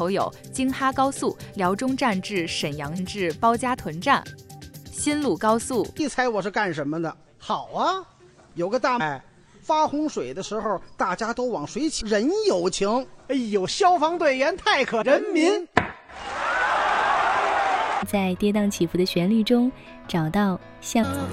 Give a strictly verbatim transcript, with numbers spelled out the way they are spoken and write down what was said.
都有京哈高速辽中站至沈阳至包家屯站，新路高速。 你猜我是干什么的？好啊，有个大哎，发洪水的时候大家都往水起，人有情。哎呦，消防队员太可人民。 在跌宕起伏的旋律中找到像